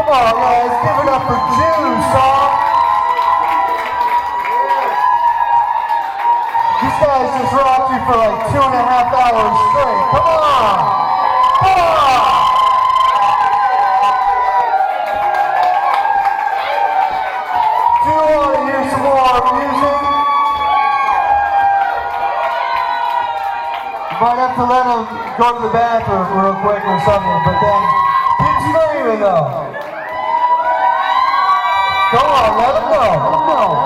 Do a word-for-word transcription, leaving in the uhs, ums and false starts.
Come on, guys, give it up for Juice, song. These guys just rocked you for like two and a half hours straight. Come on! Come on! Do you want to hear some more music? You might have to let them go to the bathroom real quick or something, but then keep screaming though. Come on, let them go. Let them go.